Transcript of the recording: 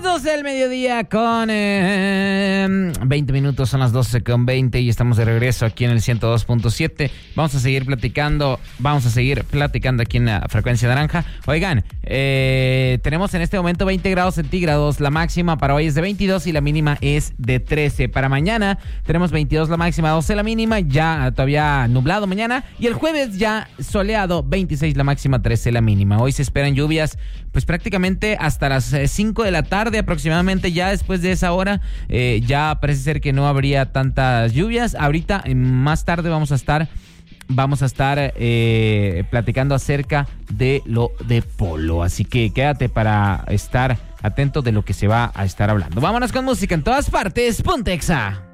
12 del mediodía con 20 minutos, son las 12:20 y estamos de regreso aquí en el 102.7. Vamos a seguir platicando aquí en la frecuencia naranja. Oigan, tenemos en este momento 20 grados centígrados, la máxima para hoy es de 22 y la mínima es de 13. Para mañana tenemos 22 la máxima, 12 la mínima, ya todavía nublado mañana, y el jueves ya soleado, 26 la máxima, 13 la mínima. Hoy se esperan lluvias pues prácticamente hasta las 5 de la tarde aproximadamente. Ya después de esa hora ya parece ser que no habría tantas lluvias. Ahorita más tarde vamos a estar platicando acerca de lo de polo, así que quédate para estar atento de lo que se va a estar hablando. Vámonos con música en todas partes. Ponte Exa.